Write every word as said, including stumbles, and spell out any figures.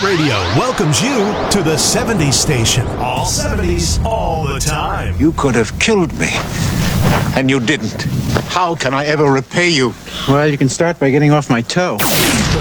Radio welcomes you to the seventies station. All seventies, all the time. You could have killed me, and you didn't. How can I ever repay you? Well, you can start by getting off my toe. The